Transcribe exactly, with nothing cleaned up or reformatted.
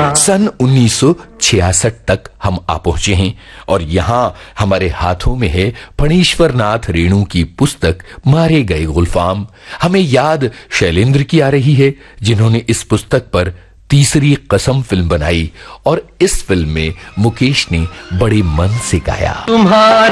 सन उन्नीस सौ छियासठ तक हम आ पहुंचे हैं और यहाँ हमारे हाथों में है फणीश्वर नाथ रेणु की पुस्तक मारे गए गुलफाम। हमें याद शैलेंद्र की आ रही है, जिन्होंने इस पुस्तक पर तीसरी कसम फिल्म बनाई और इस फिल्म में मुकेश ने बड़े मन से गाया। तुम्हारे